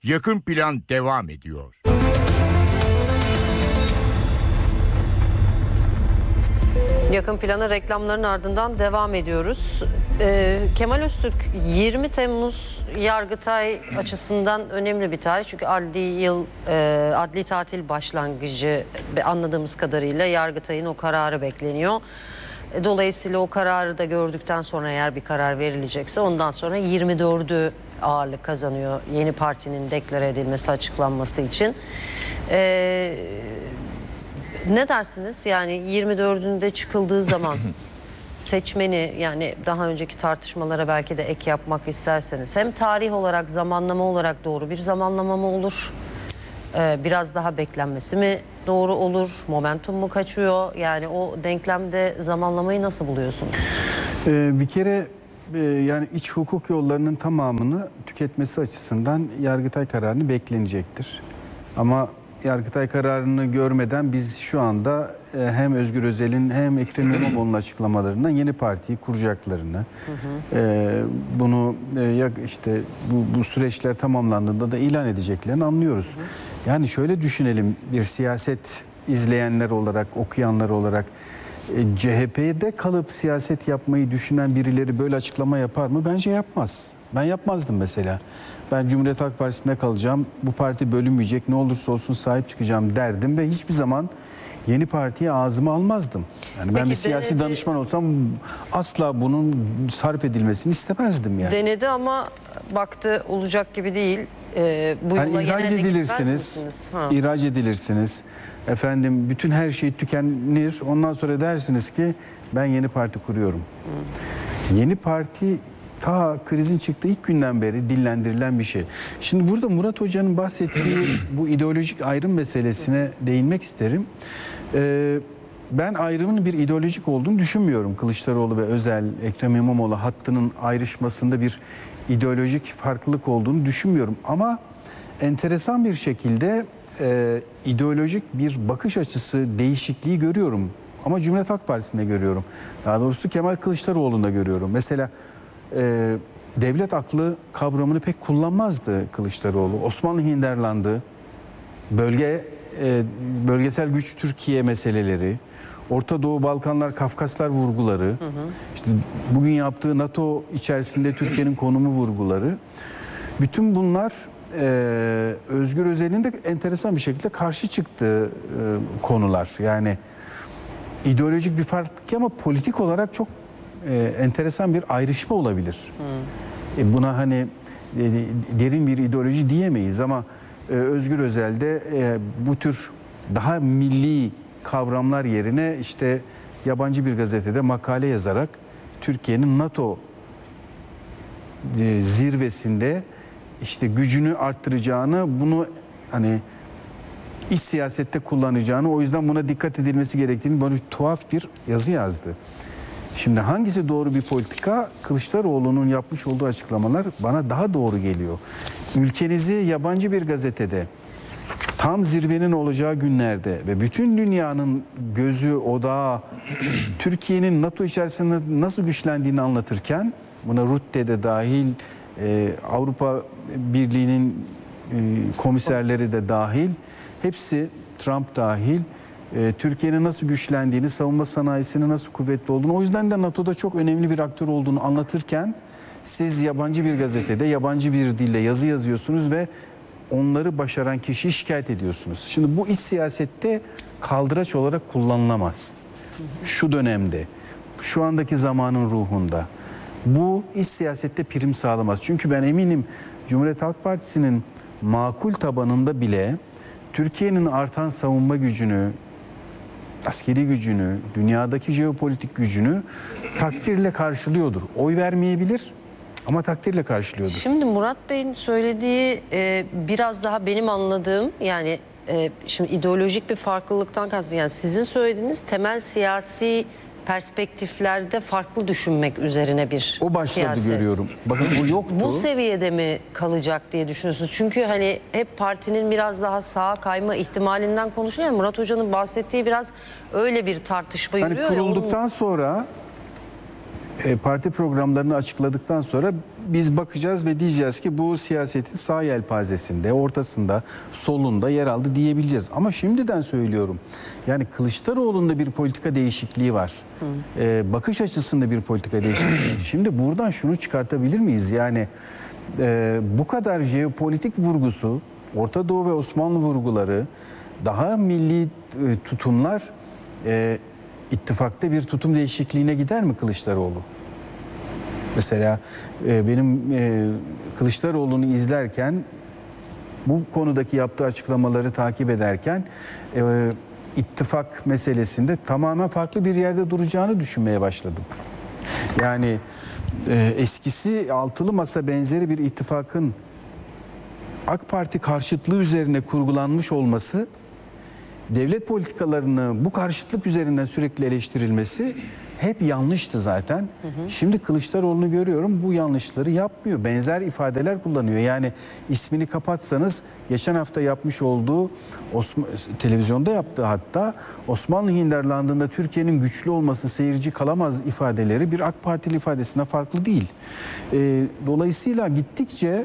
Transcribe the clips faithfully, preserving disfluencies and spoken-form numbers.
Yakın Plan devam ediyor. Yakın Plan'a reklamların ardından devam ediyoruz. Ee, Kemal Öztürk, yirmi Temmuz Yargıtay açısından önemli bir tarih. Çünkü adli yıl, e, adli tatil başlangıcı anladığımız kadarıyla Yargıtay'ın o kararı bekleniyor. Dolayısıyla o kararı da gördükten sonra eğer bir karar verilecekse ondan sonra yirmi dördü ağırlık kazanıyor yeni partinin deklare edilmesi, açıklanması için. Ee, ne dersiniz? Yani yirmi dördünde çıkıldığı zaman seçmeni, yani daha önceki tartışmalara belki de ek yapmak isterseniz, hem tarih olarak, zamanlama olarak doğru bir zamanlama mı olur? Ee, biraz daha beklenmesi mi doğru olur? Momentum mu kaçıyor? Yani o denklemde zamanlamayı nasıl buluyorsunuz? Ee, bir kere e, yani iç hukuk yollarının tamamını tüketmesi açısından Yargıtay kararını beklenecektir. Ama Yargıtay kararını görmeden biz şu anda e, hem Özgür Özel'in hem Ekrem İmamoğlu'nun açıklamalarından yeni partiyi kuracaklarını, hı hı. E, bunu e, işte bu, bu süreçler tamamlandığında da ilan edeceklerini anlıyoruz. Hı hı. Yani şöyle düşünelim, bir siyaset izleyenler olarak, okuyanlar olarak, e, C H P'de kalıp siyaset yapmayı düşünen birileri böyle açıklama yapar mı? Bence yapmaz. Ben yapmazdım mesela. Ben Cumhuriyet Halk Partisi'nde kalacağım, bu parti bölünmeyecek, ne olursa olsun sahip çıkacağım derdim ve hiçbir zaman yeni partiye ağzıma almazdım. Yani ben Peki, bir siyasi denedi, danışman olsam asla bunun sarf edilmesini istemezdim yani. Denedi ama baktı olacak gibi değil. Ee, bu yani yola ihraç edilirsiniz, ihraç edilirsiniz. Efendim bütün her şey tükenir. Ondan sonra dersiniz ki ben yeni parti kuruyorum. Hı. Yeni parti ta krizin çıktığı ilk günden beri dillendirilen bir şey. Şimdi burada Murat Hoca'nın bahsettiği bu ideolojik ayrım meselesine değinmek isterim. Ee, ben ayrımın bir ideolojik olduğunu düşünmüyorum. Kılıçdaroğlu ve Özel, Ekrem İmamoğlu hattının ayrışmasında bir ideolojik farklılık olduğunu düşünmüyorum. Ama enteresan bir şekilde e, ideolojik bir bakış açısı değişikliği görüyorum. Ama Cumhuriyet Halk Partisi'nde görüyorum. Daha doğrusu Kemal Kılıçdaroğlu'nda görüyorum. Mesela Ee, devlet aklı kavramını pek kullanmazdı Kılıçdaroğlu. Osmanlı Hinterlandı, bölge e, bölgesel güç Türkiye meseleleri, Orta Doğu, Balkanlar, Kafkaslar vurguları, hı hı. işte bugün yaptığı NATO içerisinde Türkiye'nin konumu vurguları. Bütün bunlar e, Özgür Özel'in de enteresan bir şekilde karşı çıktığı e, konular. Yani ideolojik bir fark ama politik olarak çok Ee, enteresan bir ayrışma olabilir. Hmm. E, buna hani e, derin bir ideoloji diyemeyiz ama e, Özgür Özel'de e, bu tür daha milli kavramlar yerine işte yabancı bir gazetede makale yazarak Türkiye'nin NATO e, zirvesinde işte gücünü arttıracağını, bunu hani iç siyasette kullanacağını, o yüzden buna dikkat edilmesi gerektiğini böyle bir tuhaf bir yazı yazdı. Şimdi hangisi doğru bir politika? Kılıçdaroğlu'nun yapmış olduğu açıklamalar bana daha doğru geliyor. Ülkenizi yabancı bir gazetede tam zirvenin olacağı günlerde ve bütün dünyanın gözü, odağı Türkiye'nin NATO içerisinde nasıl güçlendiğini anlatırken, buna Rutte de dahil, e, Avrupa Birliği'nin e, komiserleri de dahil, hepsi, Trump dahil, Türkiye'nin nasıl güçlendiğini, savunma sanayisinin nasıl kuvvetli olduğunu, o yüzden de NATO'da çok önemli bir aktör olduğunu anlatırken siz yabancı bir gazetede, yabancı bir dille yazı yazıyorsunuz ve onları başaran kişiyi şikayet ediyorsunuz. Şimdi bu iç siyasette kaldıraç olarak kullanılamaz. Şu dönemde, şu andaki zamanın ruhunda bu iç siyasette prim sağlamaz. Çünkü ben eminim Cumhuriyet Halk Partisi'nin makul tabanında bile Türkiye'nin artan savunma gücünü, askeri gücünü, dünyadaki jeopolitik gücünü takdirle karşılıyordur. Oy vermeyebilir ama takdirle karşılıyordur. Şimdi Murat Bey'in söylediği e, biraz daha benim anladığım, yani e, şimdi ideolojik bir farklılıktan kastım. Yani sizin söylediğiniz temel siyasi perspektiflerde farklı düşünmek üzerine bir o başladı siyaset. Görüyorum. Bakın bu yoktu. Bu seviyede mi kalacak diye düşünüyorsunuz? Çünkü hani hep partinin biraz daha sağa kayma ihtimalinden konuşuluyor. Murat Hoca'nın bahsettiği biraz öyle bir tartışma hani yürüyor. Kurulduktan Onun... sonra e, parti programlarını açıkladıktan sonra biz bakacağız ve diyeceğiz ki bu siyasetin sağ yelpazesinde, ortasında, solunda yer aldı diyebileceğiz. Ama şimdiden söylüyorum. Yani Kılıçdaroğlu'nda bir politika değişikliği var. Ee, bakış açısında bir politika değişikliği. Şimdi buradan şunu çıkartabilir miyiz? Yani e, bu kadar jeopolitik vurgusu, Orta Doğu ve Osmanlı vurguları, daha milli e, tutumlar e, ittifakta bir tutum değişikliğine gider mi Kılıçdaroğlu? Mesela e, benim e, Kılıçdaroğlu'nu izlerken, bu konudaki yaptığı açıklamaları takip ederken e, ittifak meselesinde tamamen farklı bir yerde duracağını düşünmeye başladım. Yani e, eskisi altılı masa benzeri bir ittifakın AK Parti karşıtlığı üzerine kurgulanmış olması, devlet politikalarını bu karşıtlık üzerinden sürekli eleştirilmesi hep yanlıştı zaten. Hı hı. Şimdi Kılıçdaroğlu'nu görüyorum, bu yanlışları yapmıyor. Benzer ifadeler kullanıyor. Yani ismini kapatsanız geçen hafta yapmış olduğu, Osman, televizyonda yaptığı hatta Osmanlı Hinterland'ında Türkiye'nin güçlü olması seyirci kalamaz ifadeleri bir AK Partili ifadesinden farklı değil. E, dolayısıyla gittikçe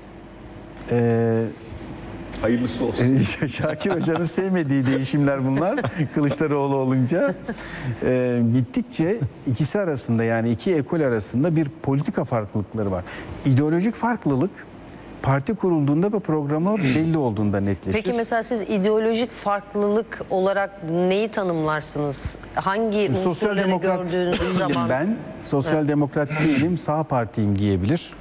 e, hayırlısı olsun. Şakir Hoca'nın sevmediği değişimler bunlar Kılıçdaroğlu olunca. E, gittikçe ikisi arasında, yani iki ekol arasında bir politika farklılıkları var. İdeolojik farklılık parti kurulduğunda ve programı belli olduğunda netleşir. Peki mesela siz ideolojik farklılık olarak neyi tanımlarsınız? Hangi Şimdi sosyal unsurları demokrat gördüğünüz değilim zaman? ben. Sosyal evet. demokrat değilim, sağ partiyim diyebilir.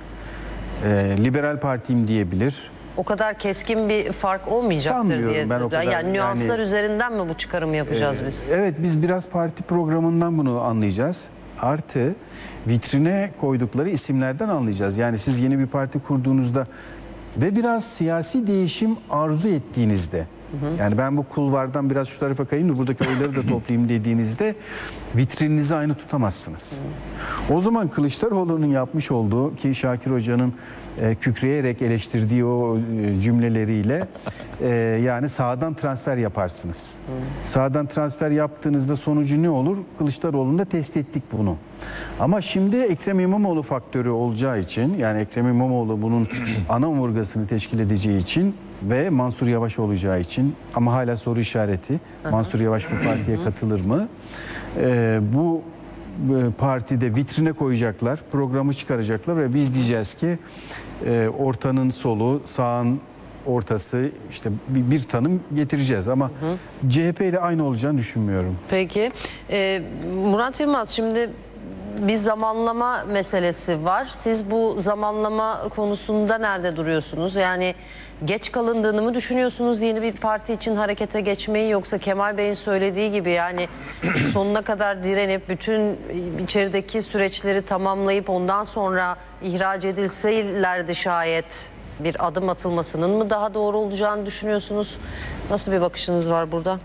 E, liberal partiyim diyebilir. O kadar keskin bir fark olmayacaktır Sanmıyorum diye. ben o kadar, yani nüanslar yani, üzerinden mi bu çıkarımı yapacağız e, biz? Evet, biz biraz parti programından bunu anlayacağız. Artı vitrine koydukları isimlerden anlayacağız. Yani siz yeni bir parti kurduğunuzda ve biraz siyasi değişim arzu ettiğinizde, hı hı. yani ben bu kulvardan biraz şu tarafa kayayım da buradaki oyları da toplayayım dediğinizde vitrininizi aynı tutamazsınız. Hı. O zaman Kılıçdaroğlu'nun yapmış olduğu, ki Şakir Hoca'nın e, kükreyerek eleştirdiği o e, cümleleriyle e, yani sağdan transfer yaparsınız. Hı. Sağdan transfer yaptığınızda sonucu ne olur? Kılıçdaroğlu'nda test ettik bunu. Ama şimdi Ekrem İmamoğlu faktörü olacağı için, yani Ekrem İmamoğlu bunun ana omurgasını teşkil edeceği için ve Mansur Yavaş olacağı için, ama hala soru işareti, Mansur Yavaş bu partiye katılır mı? Ee, bu partide vitrine koyacaklar, programı çıkaracaklar ve biz diyeceğiz ki e, ortanın solu, sağın ortası, işte bir, bir tanım getireceğiz ama hı hı. C H P ile aynı olacağını düşünmüyorum. Peki ee, Murat Yılmaz, şimdi bir zamanlama meselesi var. Siz bu zamanlama konusunda nerede duruyorsunuz? Yani geç kalındığını mı düşünüyorsunuz yeni bir parti için harekete geçmeyi, yoksa Kemal Bey'in söylediği gibi yani sonuna kadar direnip bütün içerideki süreçleri tamamlayıp ondan sonra ihraç edilselerdi şayet bir adım atılmasının mı daha doğru olacağını düşünüyorsunuz? Nasıl bir bakışınız var burada?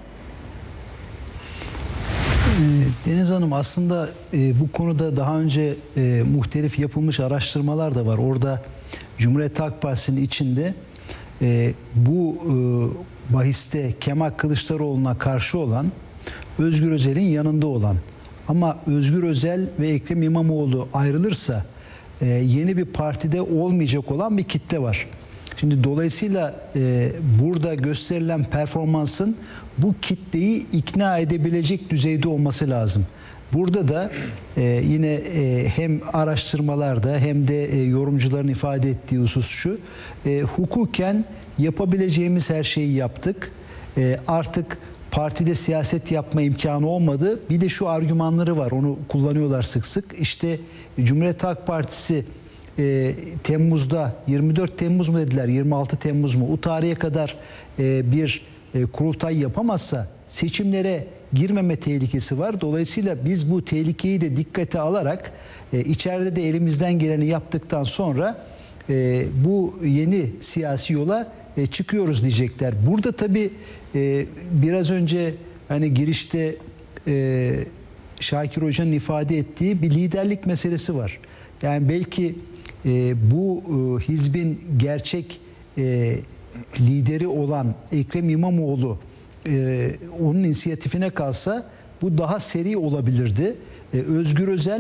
Deniz Hanım, aslında e, bu konuda daha önce e, muhtelif yapılmış araştırmalar da var. Orada Cumhuriyet Halk Partisi'nin içinde e, bu e, bahiste Kemal Kılıçdaroğlu'na karşı olan, Özgür Özel'in yanında olan, ama Özgür Özel ve Ekrem İmamoğlu ayrılırsa e, yeni bir partide olmayacak olan bir kitle var. Şimdi dolayısıyla e, burada gösterilen performansın bu kitleyi ikna edebilecek düzeyde olması lazım. Burada da e, yine e, hem araştırmalarda hem de e, yorumcuların ifade ettiği husus şu: e, hukuken yapabileceğimiz her şeyi yaptık. E, artık partide siyaset yapma imkanı olmadı. Bir de şu argümanları var, onu kullanıyorlar sık sık. İşte Cumhuriyet Halk Partisi E, Temmuz'da, yirmi dört Temmuz mu dediler, yirmi altı Temmuz mu, o tarihe kadar e, bir e, kurultay yapamazsa seçimlere girmeme tehlikesi var. Dolayısıyla biz bu tehlikeyi de dikkate alarak e, içeride de elimizden geleni yaptıktan sonra e, bu yeni siyasi yola e, çıkıyoruz diyecekler. Burada tabii e, biraz önce hani girişte e, Şakir Hoca'nın ifade ettiği bir liderlik meselesi var. Yani belki e, bu e, hizbin gerçek e, lideri olan Ekrem İmamoğlu e, onun inisiyatifine kalsa bu daha seri olabilirdi. E, Özgür Özel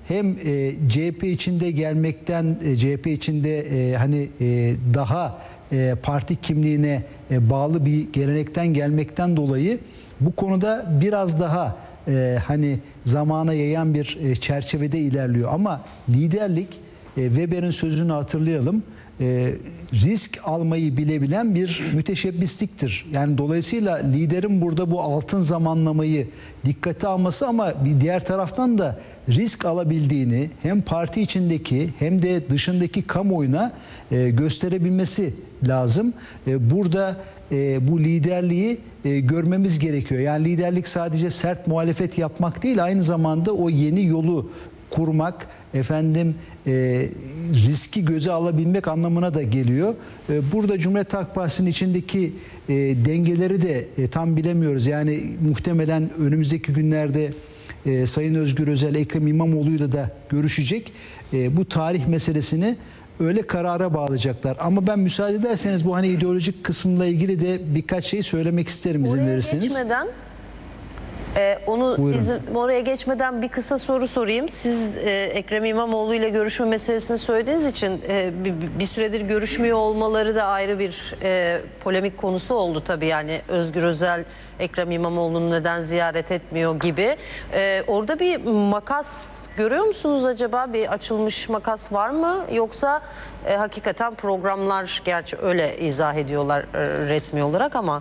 hem e, C H P içinde gelmekten, e, C H P içinde e, hani e, daha e, parti kimliğine e, bağlı bir gelenekten gelmekten dolayı bu konuda biraz daha e, hani zamana yayan bir e, çerçevede ilerliyor. Ama liderlik, e, Weber'in sözünü hatırlayalım, e, risk almayı bilebilen bir müteşebbisliktir. Yani dolayısıyla liderin burada bu altın zamanlamayı dikkate alması ama bir diğer taraftan da risk alabildiğini hem parti içindeki hem de dışındaki kamuoyuna e, gösterebilmesi lazım. E, burada e, bu liderliği e, görmemiz gerekiyor. Yani liderlik sadece sert muhalefet yapmak değil, aynı zamanda o yeni yolu kurmak, efendim e, riski göze alabilmek anlamına da geliyor. E, burada Cumhuriyet Halk Partisi'nin içindeki e, dengeleri de e, tam bilemiyoruz. Yani muhtemelen önümüzdeki günlerde e, Sayın Özgür Özel, Ekrem İmamoğlu'yla da görüşecek. E, bu tarih meselesini öyle karara bağlayacaklar. Ama ben müsaade ederseniz bu hani ideolojik kısımla ilgili de birkaç şey söylemek isterim izin Oraya verirseniz. geçmeden Ee, onu Buyurun. izin, oraya geçmeden bir kısa soru sorayım. Siz e, Ekrem İmamoğlu ile görüşme meselesini söylediğiniz için e, bir, bir süredir görüşmüyor olmaları da ayrı bir e, polemik konusu oldu tabii. Yani Özgür Özel Ekrem İmamoğlu'nu neden ziyaret etmiyor gibi. E, orada bir makas görüyor musunuz acaba? Bir açılmış makas var mı? Yoksa e, hakikaten programlar, gerçi öyle izah ediyorlar e, resmi olarak ama...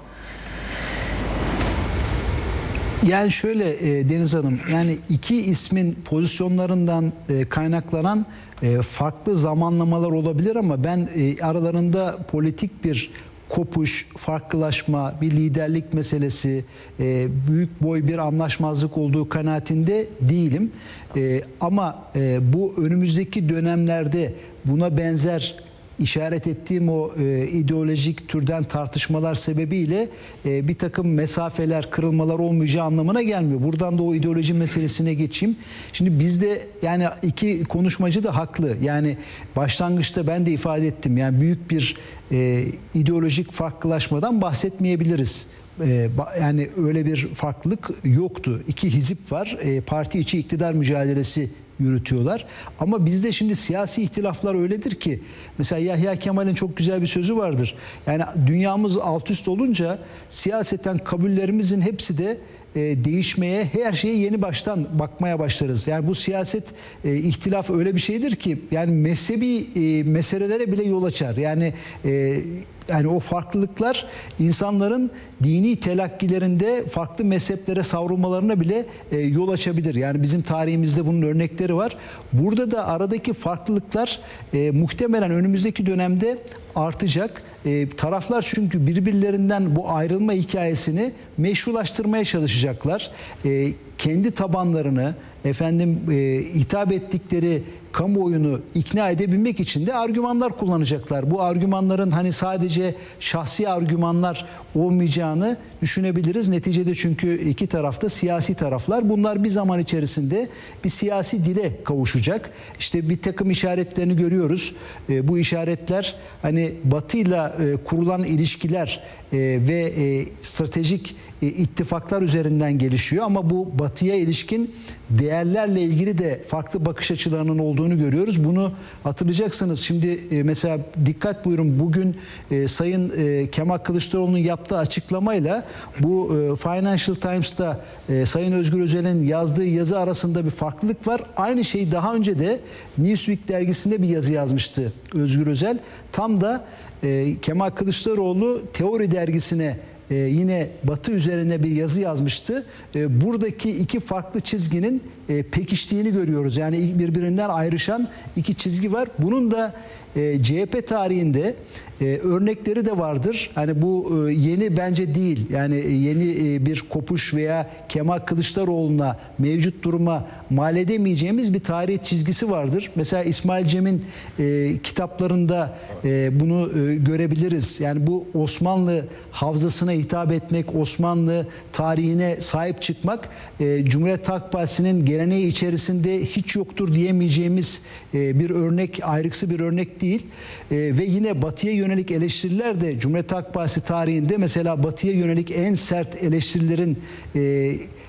Yani şöyle e, Deniz Hanım, yani iki ismin pozisyonlarından e, kaynaklanan e, farklı zamanlamalar olabilir ama ben e, aralarında politik bir kopuş, farklılaşma, bir liderlik meselesi, e, büyük boy bir anlaşmazlık olduğu kanaatinde değilim. E, ama e, bu önümüzdeki dönemlerde buna benzer işaret ettiğim o e, ideolojik türden tartışmalar sebebiyle e, bir takım mesafeler, kırılmalar olmayacağı anlamına gelmiyor. Buradan da o ideoloji meselesine geçeyim. Şimdi bizde yani iki konuşmacı da haklı. Yani başlangıçta ben de ifade ettim. Yani büyük bir e, ideolojik farklılaşmadan bahsetmeyebiliriz. E, yani öyle bir farklılık yoktu. İki hizip var. E, parti içi iktidar mücadelesi yürütüyorlar. Ama bizde şimdi siyasi ihtilaflar öyledir ki, mesela Yahya Kemal'in çok güzel bir sözü vardır. Yani dünyamız alt üst olunca siyaseten kabullerimizin hepsi de e, değişmeye, her şeye yeni baştan bakmaya başlarız. Yani bu siyaset e, ihtilaf öyle bir şeydir ki yani mezhebi e, meselelere bile yol açar. Yani e, yani o farklılıklar insanların dini telakkilerinde farklı mezheplere savrulmalarına bile e, yol açabilir. Yani bizim tarihimizde bunun örnekleri var. Burada da aradaki farklılıklar e, muhtemelen önümüzdeki dönemde artacak. E, taraflar çünkü birbirlerinden bu ayrılma hikayesini meşrulaştırmaya çalışacaklar. E, kendi tabanlarını, efendim e, hitap ettikleri kamuoyunu ikna edebilmek için de argümanlar kullanacaklar. Bu argümanların hani sadece şahsi argümanlar olmayacağını düşünebiliriz. Neticede çünkü iki tarafta siyasi taraflar. Bunlar bir zaman içerisinde bir siyasi dile kavuşacak. İşte bir takım işaretlerini görüyoruz. E, bu işaretler hani Batı'yla e, kurulan ilişkiler e, ve e, stratejik e, ittifaklar üzerinden gelişiyor. Ama bu Batı'ya ilişkin değerlerle ilgili de farklı bakış açılarının olduğunu görüyoruz. Bunu hatırlayacaksınız. Şimdi e, mesela dikkat buyurun, bugün e, Sayın e, Kemal Kılıçdaroğlu'nun yaptığı açıklamayla bu e, Financial Times'ta e, Sayın Özgür Özel'in yazdığı yazı arasında bir farklılık var. Aynı şeyi daha önce de Newsweek dergisinde bir yazı yazmıştı Özgür Özel. Tam da e, Kemal Kılıçdaroğlu Teori dergisine Ee, yine Batı üzerine bir yazı yazmıştı. Ee, buradaki iki farklı çizginin e, pekiştiğini görüyoruz. Yani birbirinden ayrışan iki çizgi var. Bunun da e, C H P tarihinde e, örnekleri de vardır. Hani bu e, yeni bence değil. Yani e, yeni e, bir kopuş veya Kemal Kılıçdaroğlu'na mevcut duruma mal edemeyeceğimiz bir tarih çizgisi vardır. Mesela İsmail Cem'in e, kitaplarında e, bunu e, görebiliriz. Yani bu Osmanlı havzasına hitap etmek, Osmanlı tarihine sahip çıkmak e, Cumhuriyet Halk Partisi'nin geleneği içerisinde hiç yoktur diyemeyeceğimiz e, bir örnek, ayrıksı bir örnek değil. E, ve yine Batı'ya yönelik eleştiriler de Cumhuriyet Halk Partisi tarihinde mesela Batı'ya yönelik en sert eleştirilerin e,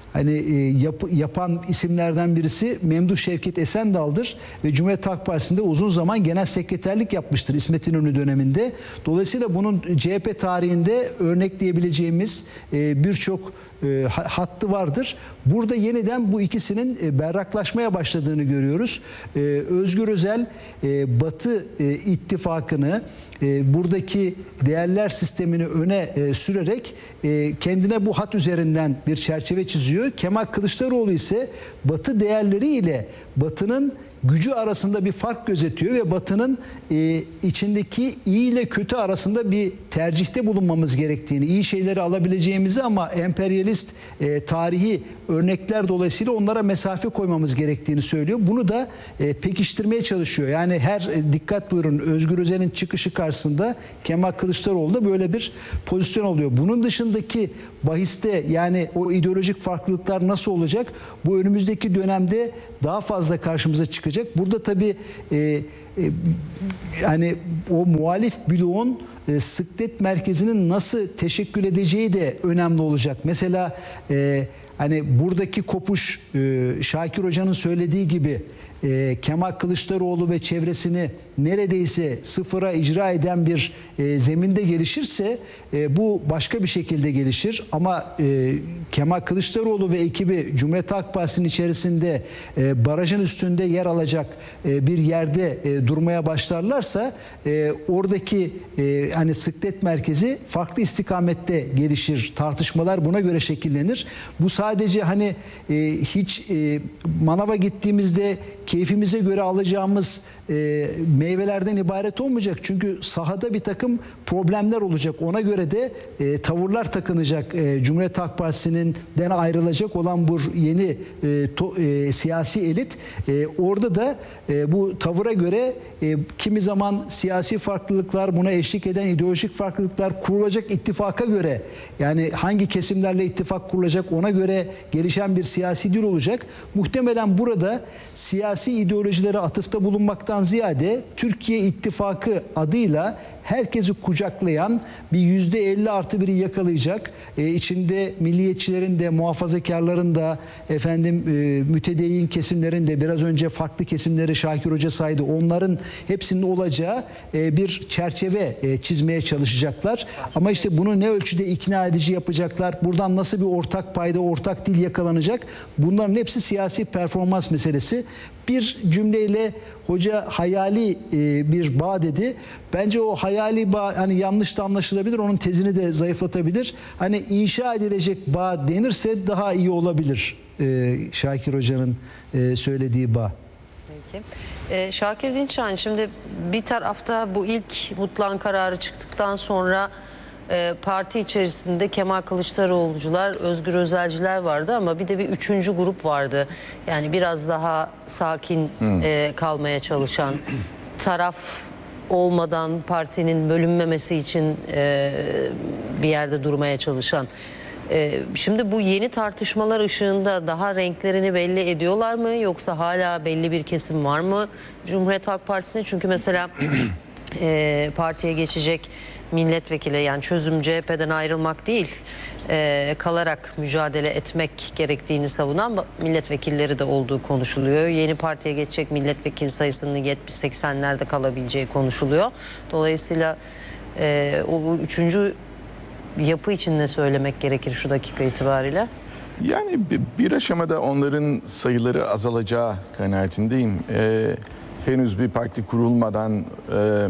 hani e, yap, yapan isimlerden birisi Memduh Şevket Esendal'dır ve Cumhuriyet Halk Partisi'nde uzun zaman genel sekreterlik yapmıştır İsmet İnönü döneminde. Dolayısıyla bunun C H P tarihinde örnekleyebileceğimiz e, birçok e, hattı vardır. Burada yeniden bu ikisinin e, berraklaşmaya başladığını görüyoruz. E, Özgür Özel e, Batı e, ittifakını e, buradaki değerler sistemini öne e, sürerek e, kendine bu hat üzerinden bir çerçeve çiziyor. Kemal Kılıçdaroğlu ise Batı değerleri ile Batı'nın gücü arasında bir fark gözetiyor ve Batı'nın e, içindeki iyi ile kötü arasında bir tercihte bulunmamız gerektiğini, iyi şeyleri alabileceğimizi ama emperyalist e, tarihi örnekler dolayısıyla onlara mesafe koymamız gerektiğini söylüyor. Bunu da e, pekiştirmeye çalışıyor. Yani her e, dikkat buyurun Özgür Özel'in çıkışı karşısında Kemal Kılıçdaroğlu'da böyle bir pozisyon oluyor. Bunun dışındaki bahiste yani o ideolojik farklılıklar nasıl olacak? Bu önümüzdeki dönemde daha fazla karşımıza çıkacak. Burada tabii e, e, yani o muhalif bloğun e, sıklet merkezinin nasıl teşekkül edeceği de önemli olacak. Mesela e, hani buradaki kopuş e, Şakir Hoca'nın söylediği gibi e, Kemal Kılıçdaroğlu ve çevresini neredeyse sıfıra icra eden bir e, zeminde gelişirse e, bu başka bir şekilde gelişir. Ama e, Kemal Kılıçdaroğlu ve ekibi Cumhuriyet Halk Partisi'nin içerisinde e, barajın üstünde yer alacak e, bir yerde e, durmaya başlarlarsa e, oradaki e, hani sıklet merkezi farklı istikamette gelişir. Tartışmalar buna göre şekillenir. Bu sadece hani e, hiç e, manava gittiğimizde keyfimize göre alacağımız e, meyvelerden ibaret olmayacak. Çünkü sahada bir takım problemler olacak. Ona göre de e, tavırlar takınacak. E, Cumhuriyet Halk Partisi'nden ayrılacak olan bu yeni e, to, e, siyasi elit e, orada da e, bu tavıra göre e, kimi zaman siyasi farklılıklar, buna eşlik eden ideolojik farklılıklar, kurulacak ittifaka göre yani hangi kesimlerle ittifak kurulacak ona göre gelişen bir siyasi dil olacak. Muhtemelen burada siyasi ideolojilere atıfta bulunmaktan ziyade Türkiye İttifakı adıyla herkesi kucaklayan bir yüzde elli artı biri yakalayacak. Ee, içinde milliyetçilerin de muhafazakarların da efendim e, mütedeyyin kesimlerin de biraz önce farklı kesimleri Şakir Hoca saydı. Onların hepsinin olacağı e, bir çerçeve e, çizmeye çalışacaklar. Ama işte bunu ne ölçüde ikna edici yapacaklar? Buradan nasıl bir ortak payda, ortak dil yakalanacak? Bunların hepsi siyasi performans meselesi. Bir cümleyle hoca hayali e, bir bağ dedi. Bence o hayali bağ hani yanlış da anlaşılabilir. Onun tezini de zayıflatabilir. Hani inşa edilecek bağ denirse daha iyi olabilir. E, Şakir Hoca'nın e, söylediği bağ. Peki. Ee, Şakir Dinçhan, şimdi bir tarafta bu ilk Mutlan kararı çıktıktan sonra e, parti içerisinde Kemal Kılıçdaroğlu'cular, Özgür Özelciler vardı ama bir de bir üçüncü grup vardı. Yani biraz daha sakin hmm. e, kalmaya çalışan, taraf olmadan partinin bölünmemesi için e, bir yerde durmaya çalışan. E, şimdi bu yeni tartışmalar ışığında daha renklerini belli ediyorlar mı, yoksa hala belli bir kesim var mı Cumhuriyet Halk Partisi'nde? Çünkü mesela e, partiye geçecek milletvekili, yani çözüm C H P'den ayrılmak değil, e, kalarak mücadele etmek gerektiğini savunan milletvekilleri de olduğu konuşuluyor. Yeni partiye geçecek milletvekili sayısının yetmiş seksenlerde kalabileceği konuşuluyor. Dolayısıyla e, o üçüncü yapı için ne söylemek gerekir şu dakika itibariyle? Yani bir aşamada onların sayıları azalacağı kanaatindeyim. Ee, henüz bir parti kurulmadan e,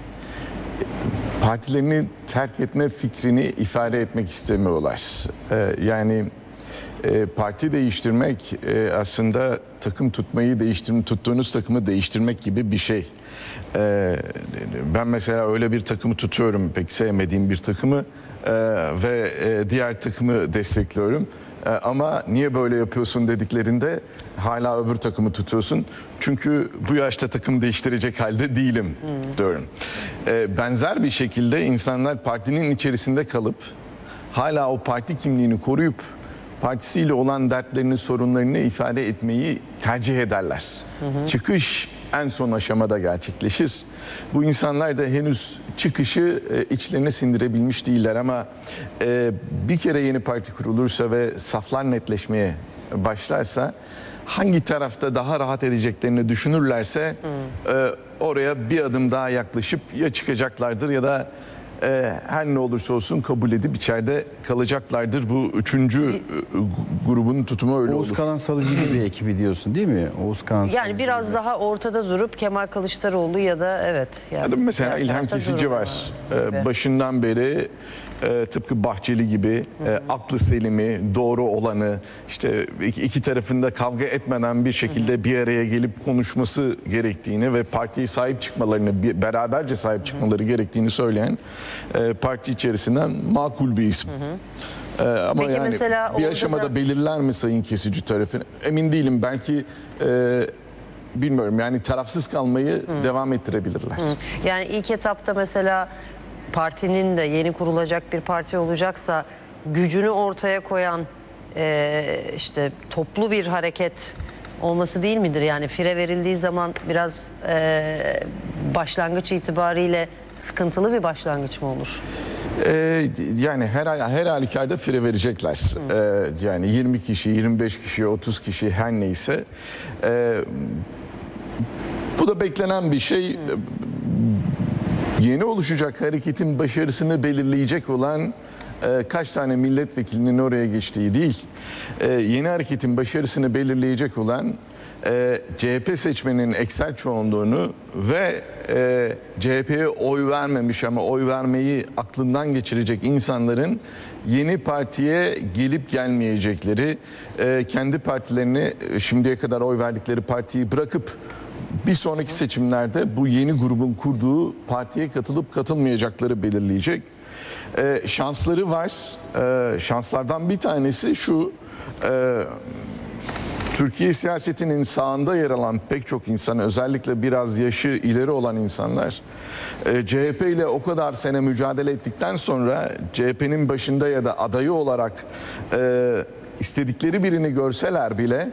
partilerini terk etme fikrini ifade etmek istemiyorlar. Ee, yani e, parti değiştirmek e, aslında takım tutmayı değiştirmek, tuttuğunuz takımı değiştirmek gibi bir şey. Ee, ben mesela öyle bir takımı tutuyorum, pek sevmediğim bir takımı. Ee, ve e, diğer takımı destekliyorum. Ee, ama niye böyle yapıyorsun dediklerinde hala öbür takımı tutuyorsun. Çünkü bu yaşta takım değiştirecek halde değilim hmm. diyorum. Ee, benzer bir şekilde insanlar partinin içerisinde kalıp hala o parti kimliğini koruyup partisiyle olan dertlerini, sorunlarını ifade etmeyi tercih ederler. Hmm. Çıkış en son aşamada gerçekleşir. Bu insanlar da henüz çıkışı e, içlerine sindirebilmiş değiller ama e, bir kere yeni parti kurulursa ve saflar netleşmeye başlarsa, hangi tarafta daha rahat edeceklerini düşünürlerse hmm. e, oraya bir adım daha yaklaşıp ya çıkacaklardır ya da e, her ne olursa olsun kabul edip içeride kalacaklardır. Bu üçüncü e, grubun tutumu öyle Oğuz olur. Kalan Salıcı gibi ekibi diyorsun değil mi? Oğuz Kalan Yani Salıcı biraz gibi. daha ortada durup Kemal Kılıçdaroğlu ya da evet. Yani Ya da mesela diğer İlhan tarafta Kesici durum var. gibi. Ee, başından beri e, tıpkı Bahçeli gibi e, aklı selimi, doğru olanı, işte iki, iki tarafında kavga etmeden bir şekilde bir araya gelip konuşması gerektiğini ve partiye sahip çıkmalarını, bir, beraberce sahip çıkmaları gerektiğini söyleyen e, parti içerisinden makul bir isim. Ee, ama Peki yani mesela bir orada aşamada da- belirler mi Sayın Kesici tarafını? Emin değilim. Belki e, bilmiyorum, yani tarafsız kalmayı devam ettirebilirler. Yani ilk etapta mesela partinin de yeni kurulacak bir parti olacaksa gücünü ortaya koyan e, işte toplu bir hareket olması değil midir? Yani fire verildiği zaman biraz e, başlangıç itibariyle sıkıntılı bir başlangıç mı olur? Ee, yani her her halükarda fire verecekler. Ee, yani yirmi kişi, yirmi beş kişi, otuz kişi her neyse. Ee, bu da beklenen bir şey. Yeni oluşacak hareketin başarısını belirleyecek olan e, kaç tane milletvekilinin oraya geçtiği değil. E, yeni hareketin başarısını belirleyecek olan e, C H P seçmenin eksel çoğunluğunu ve e, C H P'ye oy vermemiş ama oy vermeyi aklından geçirecek insanların yeni partiye gelip gelmeyecekleri, e, kendi partilerini, şimdiye kadar oy verdikleri partiyi bırakıp bir sonraki seçimlerde bu yeni grubun kurduğu partiye katılıp katılmayacakları belirleyecek. Ee, şansları var. Ee, şanslardan bir tanesi şu: e, Türkiye siyasetinin sağında yer alan pek çok insan, özellikle biraz yaşı ileri olan insanlar, e, C H P ile o kadar sene mücadele ettikten sonra C H P'nin başında ya da adayı olarak e, istedikleri birini görseler bile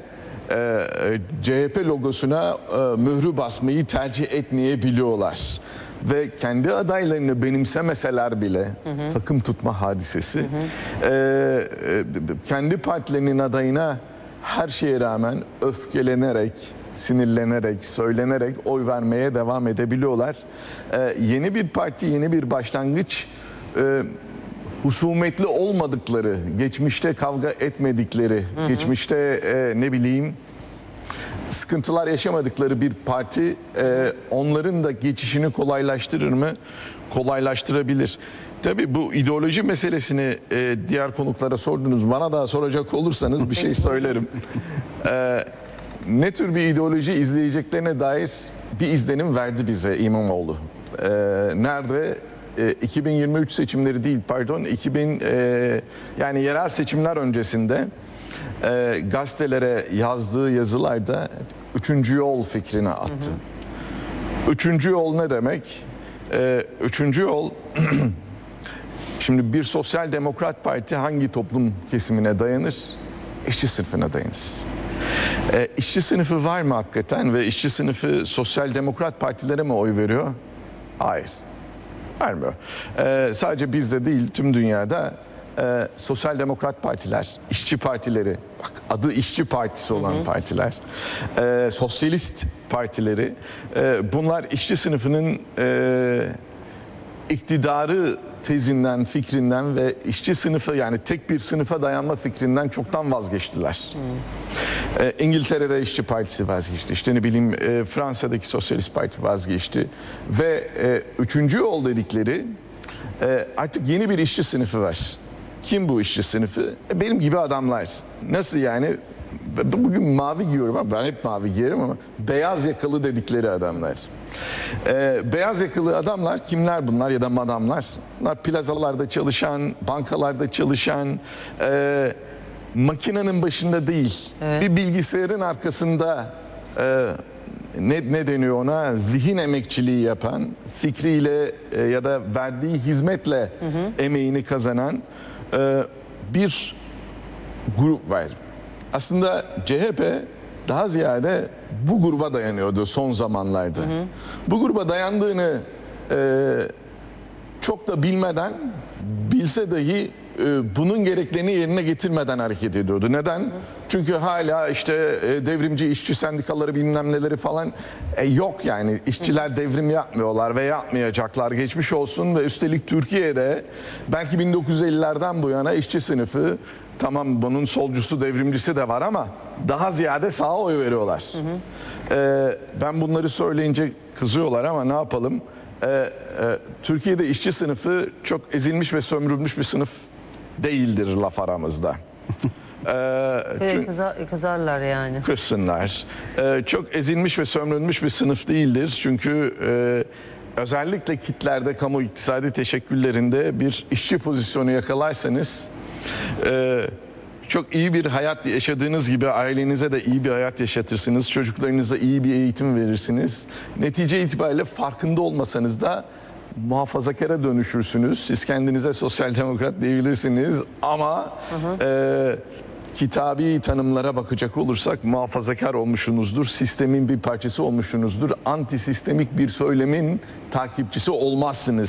C H P logosuna mührü basmayı tercih etmeyebiliyorlar. Ve kendi adaylarını benimsemeseler bile, hı hı. takım tutma hadisesi, hı hı. E, kendi partilerinin adayına her şeye rağmen öfkelenerek, sinirlenerek, söylenerek oy vermeye devam edebiliyorlar. E, yeni bir parti, yeni bir başlangıç, e, husumetli olmadıkları, geçmişte kavga etmedikleri, hı hı. geçmişte e, ne bileyim sıkıntılar yaşamadıkları bir parti e, onların da geçişini kolaylaştırır mı? Kolaylaştırabilir. Tabii bu ideoloji meselesini e, diğer konuklara sordunuz. Bana da soracak olursanız bir şey söylerim. E, ne tür bir ideoloji izleyeceklerine dair bir izlenim verdi bize İmamoğlu. E, nerede? iki bin yirmi üç seçimleri değil, pardon, iki bin e, yani yerel seçimler öncesinde e, gazetelere yazdığı yazılarda üçüncü yol fikrini attı. Hı hı. Üçüncü yol ne demek? E, üçüncü yol şimdi bir sosyal demokrat parti hangi toplum kesimine dayanır? İşçi sınıfına dayanır. E, işçi sınıfı var mı hakikaten ve işçi sınıfı sosyal demokrat partilere mi oy veriyor? Hayır. Vermiyor. Ee, sadece bizde değil, tüm dünyada e, sosyal demokrat partiler, işçi partileri, bak adı işçi partisi olan hı hı. partiler, e, sosyalist partileri, e, bunlar işçi sınıfının e, iktidarı tezinden, fikrinden ve işçi sınıfı, yani tek bir sınıfa dayanma fikrinden çoktan vazgeçtiler. Hmm. Ee, İngiltere'de işçi partisi vazgeçti. İşte ne bileyim e, Fransa'daki sosyalist parti vazgeçti. Ve e, üçüncü yol dedikleri e, artık yeni bir işçi sınıfı var. Kim bu işçi sınıfı? E, benim gibi adamlar. Nasıl yani? Bugün mavi giyiyorum ama ben hep mavi giyerim ama beyaz yakalı dedikleri adamlar. Ee, beyaz yakalı adamlar kimler bunlar ya da madamlar? Bunlar plazalarda çalışan, bankalarda çalışan, e, makinenin başında değil, evet. bir bilgisayarın arkasında e, ne, ne deniyor ona? Zihin emekçiliği yapan, fikriyle e, ya da verdiği hizmetle hı hı. emeğini kazanan e, bir grup var. Aslında C H P daha ziyade bu gruba dayanıyordu son zamanlarda. Hı hı. Bu gruba dayandığını e, çok da bilmeden, bilse dahi e, bunun gereklerini yerine getirmeden hareket ediyordu. Neden? Hı hı. Çünkü hala işte e, devrimci işçi sendikaları bilmem neleri falan e, yok yani. İşçiler devrim yapmıyorlar ve yapmayacaklar. Geçmiş olsun ve üstelik Türkiye'de belki bin dokuz yüz ellilerden bu yana işçi sınıfı, tamam bunun solcusu devrimcisi de var ama daha ziyade sağa oy veriyorlar. Hı hı. E, ben bunları söyleyince kızıyorlar ama ne yapalım? E, e, Türkiye'de işçi sınıfı çok ezilmiş ve sömürülmüş bir sınıf değildir laf aramızda. Ee, çünkü, Kızar, kızarlar yani. kızsınlar. Ee, çok ezilmiş ve sömürülmüş bir sınıf değildir. Çünkü e, özellikle kitlerde, kamu iktisadi teşekküllerinde bir işçi pozisyonu yakalarsanız e, çok iyi bir hayat yaşadığınız gibi ailenize de iyi bir hayat yaşatırsınız. Çocuklarınıza iyi bir eğitim verirsiniz. Netice itibariyle farkında olmasanız da muhafazakara dönüşürsünüz. Siz kendinize sosyal demokrat diyebilirsiniz ama hı hı. E, kitabi tanımlara bakacak olursak muhafazakar olmuşsunuzdur. Sistemin bir parçası olmuşsunuzdur. Antisistemik bir söylemin takipçisi olmazsınız.